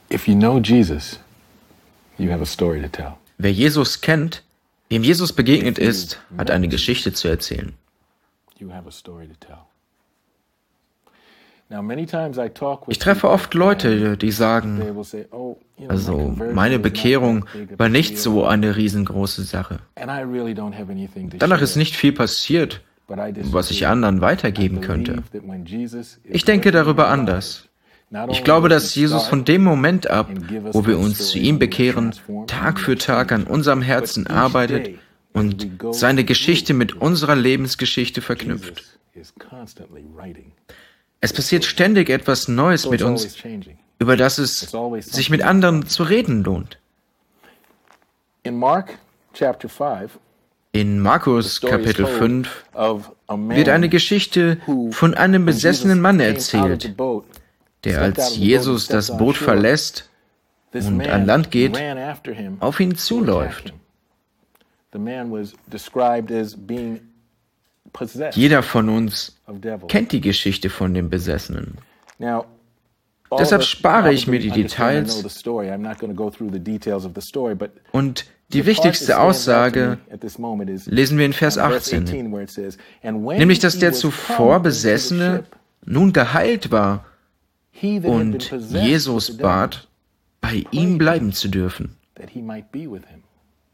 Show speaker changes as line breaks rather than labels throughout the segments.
If you know Jesus, you have a story to tell.
Wer Jesus kennt, wem Jesus begegnet ist, hat eine Geschichte zu erzählen.
You have a story to tell. Now, many times I talk with
Ich treffe oft Leute, die sagen,
they will say, "Oh, you know, my
also
conversion
meine
is not
Bekehrung
that big of a
war nicht
deal,
so eine riesengroße Sache.
and I really don't have anything to
Danach ist
share."
nicht viel passiert,
But I
was ich
disagree.
anderen
I
weitergeben könnte.
believe that when Jesus is
Ich denke
working
darüber
in our
anders.
lives, not
Ich
only
glaube,
does
dass
he
Jesus
start
von dem Moment ab,
and give us
wo wir
that
uns zu
story
ihm
and we
bekehren,
transform
Tag
and
für
we
Tag an
change.
unserem Herzen
But each
arbeitet
day, as
und
we go
seine Geschichte
through,
mit unserer Lebensgeschichte verknüpft.
Jesus is constantly writing.
Es passiert ständig etwas Neues
So
mit
it's
uns,
always changing.
über das es sich mit anderen zu reden lohnt.
In Mark chapter 5,
In
the
Markus
story is
Kapitel
told
5
of a man
wird eine Geschichte
who,
von einem
when Jesus
besessenen Mann
came out of the
erzählt,
boat,
der
stepped out
als
of the boat
Jesus
and
das
stepped on
Boot
shore.
verlässt
This
und
man
an Land geht,
ran after him
auf ihn
to
zuläuft.
attack him. The man was described as being possessed
Jeder von uns
of devils.
kennt die Geschichte von dem Besessenen.
Now, all
Deshalb
of us
spare ich mir die
probably understand and
Details.
know the story. I'm not going to go through the details of the story, but
Und die
the part that
wichtigste
stands out to
Aussage
me at this moment is
lesen wir in Vers
verse
18,
18, where it says, "And when
nämlich dass
he
der
was
zuvor
come into the
Besessene
ship,
nun geheilt war
he that had been
und
possessed with
Jesus
the devil,
bat, bei ihm bleiben zu dürfen.
that he might be with him."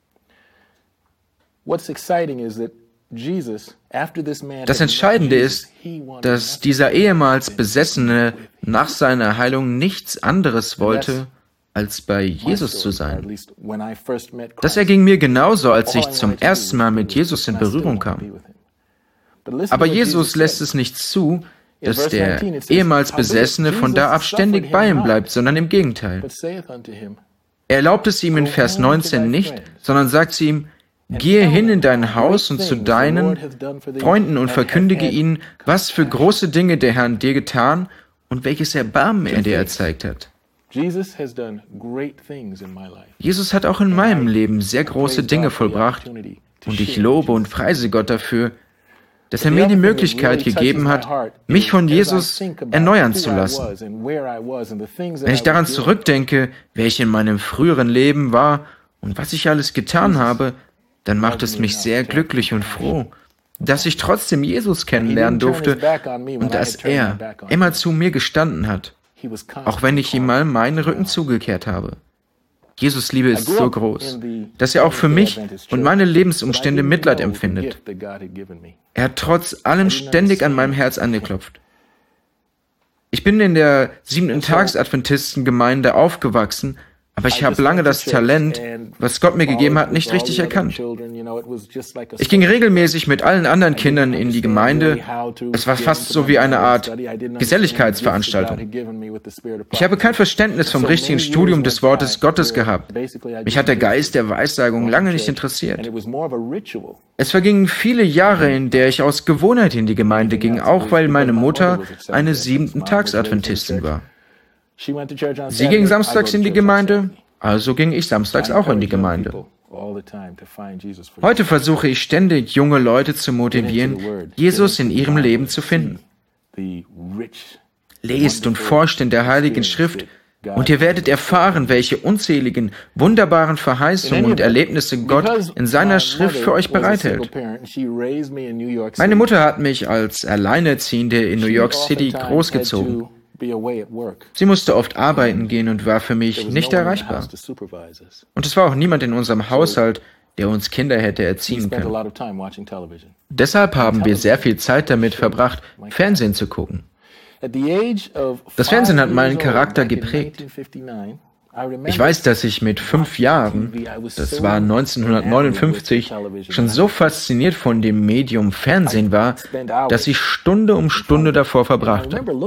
What's exciting is that Jesus, after this man
Das
had met
Entscheidende
Jesus,
ist,
he wanted
dass
nothing
dieser
more
ehemals
than
Besessene
to be with him.
nach seiner Heilung nichts anderes wollte, als bei
My
Jesus zu
story, or at
sein.
least when I first met
Das
Christ,
erging mir genauso, als
all
ich
I
zum
wanted to do
ersten
was
Mal
be
mit
with
Jesus
him,
in
and I still
Berührung
want to be
kam.
with him. But listen
Aber
to what
Jesus lässt
said.
es nicht zu,
In
dass
verse
der
19 it says,
ehemals
"Howbeit
Besessene von da ab
Jesus
ständig
suffered
bei
him
ihm bleibt,
not,
sondern im Gegenteil.
but saith unto him,
Er erlaubt es ihm in
Go
Vers
home to
19
thy
nicht,
friends,
sondern sagt zu ihm,
and
gehe
tell
hin
them
in dein
how
Haus
great
und zu
things the Lord
deinen
hath done for thee,
Freunden und
and hath
verkündige
had
ihnen, was für
compassion."
große Dinge der Herr an dir getan und welches Erbarmen er dir erzeigt hat.
Jesus has done great things in my life.
Jesus hat auch in meinem Leben sehr große Dinge vollbracht und ich lobe und preise Gott dafür, dass er mir die Möglichkeit gegeben hat, mich von Jesus erneuern zu lassen. Wenn ich daran zurückdenke, wer ich in meinem früheren Leben war und was ich alles getan habe, dann macht es mich sehr glücklich und froh, dass ich trotzdem Jesus kennenlernen durfte und dass er immer zu mir gestanden hat, auch wenn ich ihm mal meinen Rücken zugekehrt habe. Jesus' Liebe ist so groß, dass er auch für mich und meine Lebensumstände Mitleid empfindet. Er hat trotz allem ständig an meinem Herz angeklopft. Ich bin in der 7-Tags-Adventisten-Gemeinde aufgewachsen, aber ich habe lange das Talent, was Gott mir gegeben hat, nicht richtig erkannt. Ich ging regelmäßig mit allen anderen Kindern in die Gemeinde. Es war fast so wie eine Art Geselligkeitsveranstaltung. Ich habe kein Verständnis vom richtigen Studium des Wortes Gottes gehabt. Mich hat der Geist der Weissagung lange nicht interessiert. Es vergingen viele Jahre, in der ich aus Gewohnheit in die Gemeinde ging, auch weil meine Mutter eine 7-Tags-Adventistin war. Sie ging samstags in die Gemeinde, also ging ich samstags auch in die Gemeinde. Heute versuche ich ständig, junge Leute zu motivieren, Jesus in ihrem Leben zu finden. Lest und forscht in der Heiligen Schrift, und ihr werdet erfahren, welche unzähligen, wunderbaren Verheißungen und Erlebnisse Gott in seiner Schrift für euch bereithält. Meine Mutter hat mich als Alleinerziehende in New York City großgezogen. Sie musste oft arbeiten gehen und war für mich nicht erreichbar. Und es war auch niemand in unserem Haushalt, der uns Kinder hätte erziehen können. Deshalb haben wir sehr viel Zeit damit verbracht, Fernsehen zu gucken. Das Fernsehen hat meinen Charakter geprägt. Ich weiß, dass ich mit 5 Jahren, das war 1959, schon so fasziniert von dem Medium Fernsehen war, dass ich Stunde um Stunde davor verbrachte.